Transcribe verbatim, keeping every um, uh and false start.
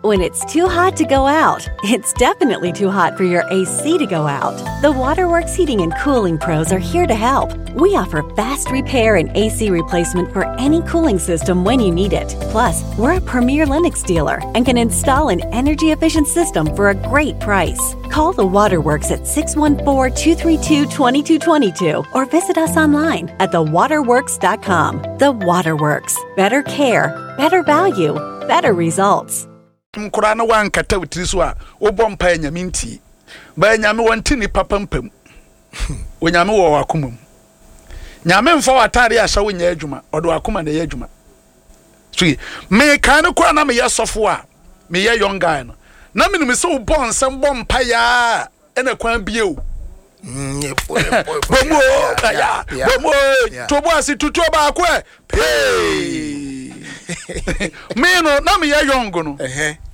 When it's too hot to go out, it's definitely too hot for your A C to go out. The Waterworks Heating and Cooling Pros are here to help. We offer fast repair and A C replacement for any cooling system when you need it. Plus, we're a premier Lennox dealer and can install an energy-efficient system for a great price. Call the Waterworks at six one four, two three two, two two two two or visit us online at the waterworks dot com. The Waterworks. Better care, better value, better results. Mkura na wankata witiri so a wobɔ mpa nyame nti ba nyame wonti ni papa mpam wonyame wo wakomam nyame mfa watare a hye wonya adwuma ɔdo wakoma na yɛ adwuma so me kan ko na me yɛ sɔfo a me yɛ young guy no na me no so wobɔ nsɛm bɔ mpa ya ɛna kwan bie o mm bomo ya bomo to bo asi tutu ba ko e me no na me yɛ young no